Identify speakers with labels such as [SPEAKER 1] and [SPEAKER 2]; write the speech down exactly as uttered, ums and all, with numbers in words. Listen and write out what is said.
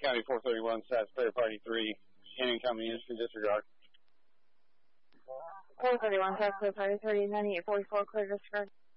[SPEAKER 1] County four thirty-one, Sats Clear Party three, incoming industry disregard.
[SPEAKER 2] four thirty-one, Sats Clear Party three, ninety-eight forty-four, clear disregard.